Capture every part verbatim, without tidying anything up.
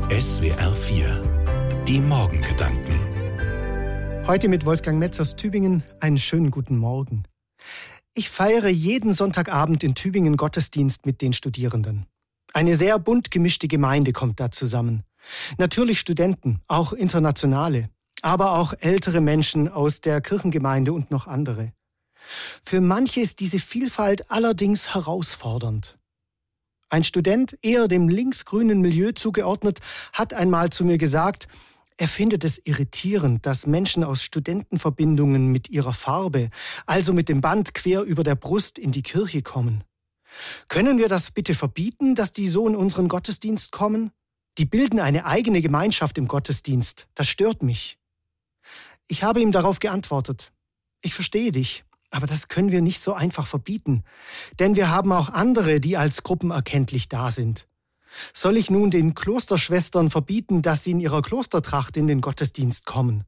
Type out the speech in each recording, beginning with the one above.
S W R vier. Die Morgengedanken. Heute mit Wolfgang Metz aus Tübingen. Einen schönen guten Morgen. Ich feiere jeden Sonntagabend in Tübingen Gottesdienst mit den Studierenden. Eine sehr bunt gemischte Gemeinde kommt da zusammen. Natürlich Studenten, auch internationale, aber auch ältere Menschen aus der Kirchengemeinde und noch andere. Für manche ist diese Vielfalt allerdings herausfordernd. Ein Student, eher dem linksgrünen Milieu zugeordnet, hat einmal zu mir gesagt, er findet es irritierend, dass Menschen aus Studentenverbindungen mit ihrer Farbe, also mit dem Band quer über der Brust, in die Kirche kommen. Können wir das bitte verbieten, dass die so in unseren Gottesdienst kommen? Die bilden eine eigene Gemeinschaft im Gottesdienst. Das stört mich. Ich habe ihm darauf geantwortet, ich verstehe dich. Aber das können wir nicht so einfach verbieten, denn wir haben auch andere, die als gruppenerkenntlich da sind. Soll ich nun den Klosterschwestern verbieten, dass sie in ihrer Klostertracht in den Gottesdienst kommen?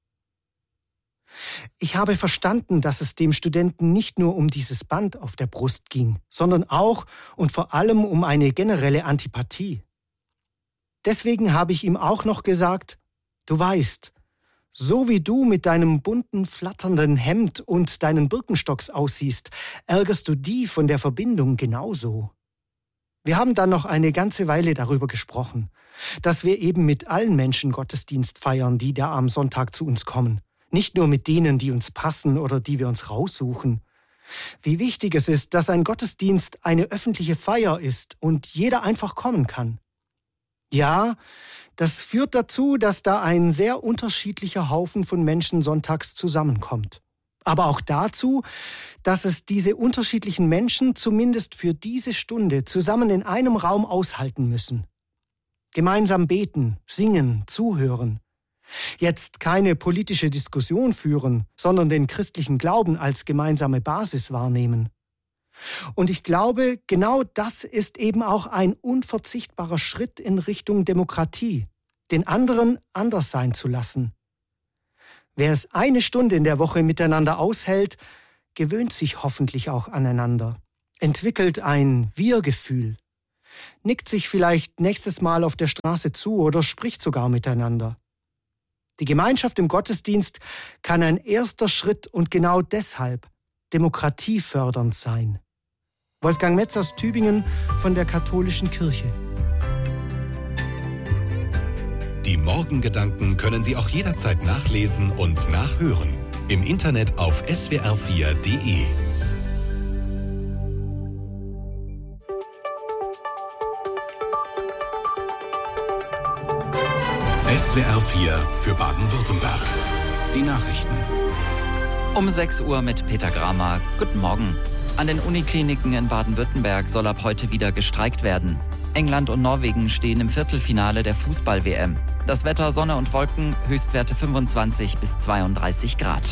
Ich habe verstanden, dass es dem Studenten nicht nur um dieses Band auf der Brust ging, sondern auch und vor allem um eine generelle Antipathie. Deswegen habe ich ihm auch noch gesagt, du weißt, so wie du mit deinem bunten, flatternden Hemd und deinen Birkenstocks aussiehst, ärgerst du die von der Verbindung genauso. Wir haben dann noch eine ganze Weile darüber gesprochen, dass wir eben mit allen Menschen Gottesdienst feiern, die da am Sonntag zu uns kommen. Nicht nur mit denen, die uns passen oder die wir uns raussuchen. Wie wichtig es ist, dass ein Gottesdienst eine öffentliche Feier ist und jeder einfach kommen kann. Ja, das führt dazu, dass da ein sehr unterschiedlicher Haufen von Menschen sonntags zusammenkommt. Aber auch dazu, dass es diese unterschiedlichen Menschen zumindest für diese Stunde zusammen in einem Raum aushalten müssen. Gemeinsam beten, singen, zuhören. Jetzt keine politische Diskussion führen, sondern den christlichen Glauben als gemeinsame Basis wahrnehmen. Und ich glaube, genau das ist eben auch ein unverzichtbarer Schritt in Richtung Demokratie, den anderen anders sein zu lassen. Wer es eine Stunde in der Woche miteinander aushält, gewöhnt sich hoffentlich auch aneinander, entwickelt ein Wir-Gefühl, nickt sich vielleicht nächstes Mal auf der Straße zu oder spricht sogar miteinander. Die Gemeinschaft im Gottesdienst kann ein erster Schritt und genau deshalb demokratiefördernd sein. Wolfgang Metz aus Tübingen von der Katholischen Kirche. Die Morgengedanken können Sie auch jederzeit nachlesen und nachhören. Im Internet auf S W R vier Punkt D E. S W R vier für Baden-Württemberg. Die Nachrichten. Um sechs Uhr mit Peter Gramer. Guten Morgen. An den Unikliniken in Baden-Württemberg soll ab heute wieder gestreikt werden. England und Norwegen stehen im Viertelfinale der Fußball-W M. Das Wetter Sonne und Wolken, Höchstwerte fünfundzwanzig bis zweiunddreißig Grad.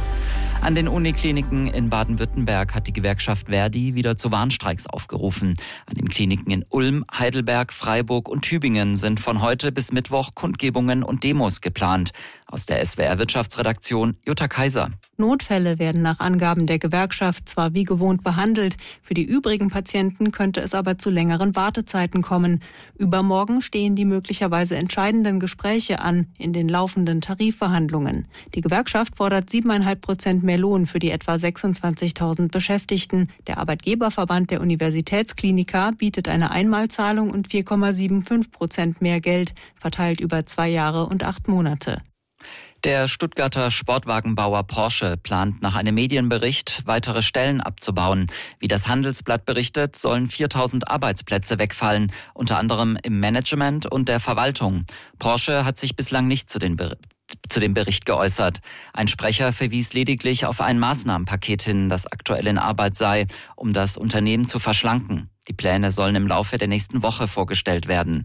An den Unikliniken in Baden-Württemberg hat die Gewerkschaft Verdi wieder zu Warnstreiks aufgerufen. An den Kliniken in Ulm, Heidelberg, Freiburg und Tübingen sind von heute bis Mittwoch Kundgebungen und Demos geplant. Aus der S W R-Wirtschaftsredaktion Jutta Kaiser. Notfälle werden nach Angaben der Gewerkschaft zwar wie gewohnt behandelt, für die übrigen Patienten könnte es aber zu längeren Wartezeiten kommen. Übermorgen stehen die möglicherweise entscheidenden Gespräche an in den laufenden Tarifverhandlungen. Die Gewerkschaft fordert siebeneinhalb Prozent mehr Lohn für die etwa sechsundzwanzigtausend Beschäftigten. Der Arbeitgeberverband der Universitätskliniker bietet eine Einmalzahlung und vier Komma fünfundsiebzig Prozent mehr Geld, verteilt über zwei Jahre und acht Monate. Der Stuttgarter Sportwagenbauer Porsche plant nach einem Medienbericht, weitere Stellen abzubauen. Wie das Handelsblatt berichtet, sollen viertausend Arbeitsplätze wegfallen, unter anderem im Management und der Verwaltung. Porsche hat sich bislang nicht zu, den Ber- zu dem Bericht geäußert. Ein Sprecher verwies lediglich auf ein Maßnahmenpaket hin, das aktuell in Arbeit sei, um das Unternehmen zu verschlanken. Die Pläne sollen im Laufe der nächsten Woche vorgestellt werden.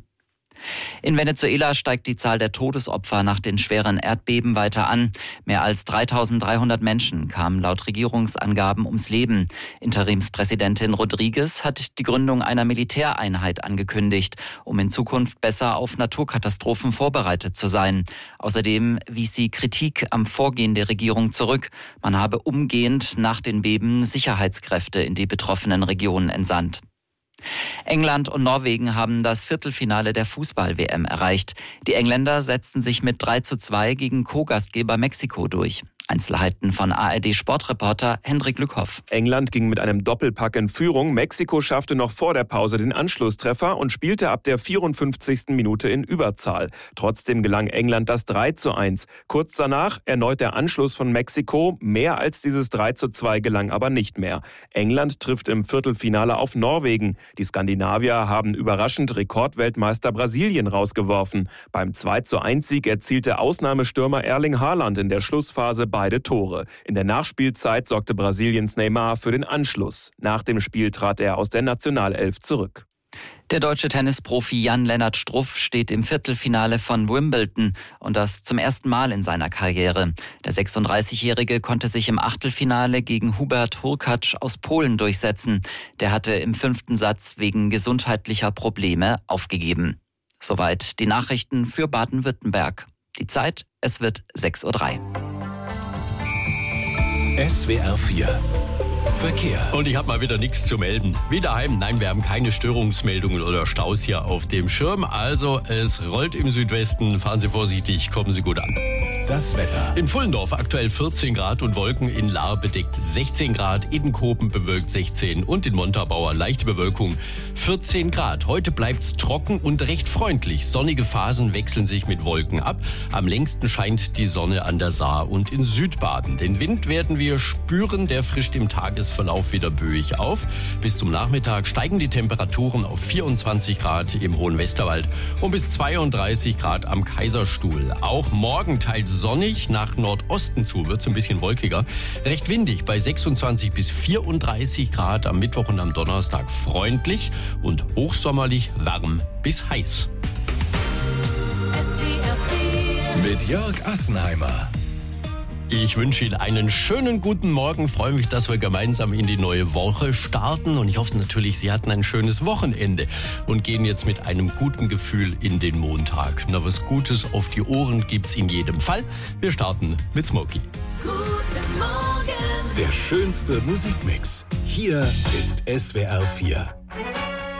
In Venezuela steigt die Zahl der Todesopfer nach den schweren Erdbeben weiter an. Mehr als dreitausenddreihundert Menschen kamen laut Regierungsangaben ums Leben. Interimspräsidentin Rodriguez hat die Gründung einer Militäreinheit angekündigt, um in Zukunft besser auf Naturkatastrophen vorbereitet zu sein. Außerdem wies sie Kritik am Vorgehen der Regierung zurück. Man habe umgehend nach den Beben Sicherheitskräfte in die betroffenen Regionen entsandt. England und Norwegen haben das Viertelfinale der Fußball-W M erreicht. Die Engländer setzten sich mit drei zu zwei gegen Co-Gastgeber Mexiko durch. Einzelheiten von A R D-Sportreporter Hendrik Lückhoff. England ging mit einem Doppelpack in Führung. Mexiko schaffte noch vor der Pause den Anschlusstreffer und spielte ab der vierundfünfzigsten Minute in Überzahl. Trotzdem gelang England das drei zu eins. Kurz danach erneut der Anschluss von Mexiko. Mehr als dieses drei zu zwei gelang aber nicht mehr. England trifft im Viertelfinale auf Norwegen. Die Skandinavier haben überraschend Rekordweltmeister Brasilien rausgeworfen. Beim zwei zu eins Sieg erzielte Ausnahmestürmer Erling Haaland in der Schlussphase beide Tore. In der Nachspielzeit sorgte Brasiliens Neymar für den Anschluss. Nach dem Spiel trat er aus der Nationalelf zurück. Der deutsche Tennisprofi Jan-Lennart Struff steht im Viertelfinale von Wimbledon und das zum ersten Mal in seiner Karriere. Der sechsunddreißigjährige konnte sich im Achtelfinale gegen Hubert Hurkacz aus Polen durchsetzen. Der hatte im fünften Satz wegen gesundheitlicher Probleme aufgegeben. Soweit die Nachrichten für Baden-Württemberg. Die Zeit, es wird sechs Uhr drei. S W R vier Verkehr. Und ich habe mal wieder nichts zu melden. Wie daheim, nein, wir haben keine Störungsmeldungen oder Staus hier auf dem Schirm. Also es rollt im Südwesten. Fahren Sie vorsichtig, kommen Sie gut an. Das Wetter. In Pfullendorf aktuell vierzehn Grad und Wolken, in Lahr bedeckt sechzehn Grad, Iddenkoben bewölkt sechzehn und in Montabaur leichte Bewölkung vierzehn Grad. Heute bleibt's trocken und recht freundlich. Sonnige Phasen wechseln sich mit Wolken ab. Am längsten scheint die Sonne an der Saar und in Südbaden. Den Wind werden wir spüren, der frischt im Tagesverlauf wieder böig auf. Bis zum Nachmittag steigen die Temperaturen auf vierundzwanzig Grad im Hohen Westerwald und bis zweiunddreißig Grad am Kaiserstuhl. Auch morgen teils sonnig, nach Nordosten zu wird es ein bisschen wolkiger. Recht windig bei sechsundzwanzig bis vierunddreißig Grad, am Mittwoch und am Donnerstag freundlich und hochsommerlich warm bis heiß. Mit Jörg Assenheimer. Ich wünsche Ihnen einen schönen guten Morgen. Freue mich, dass wir gemeinsam in die neue Woche starten. Und ich hoffe natürlich, Sie hatten ein schönes Wochenende und gehen jetzt mit einem guten Gefühl in den Montag. Na, was Gutes auf die Ohren gibt's in jedem Fall. Wir starten mit Smokey. Guten Morgen. Der schönste Musikmix. Hier ist S W R vier.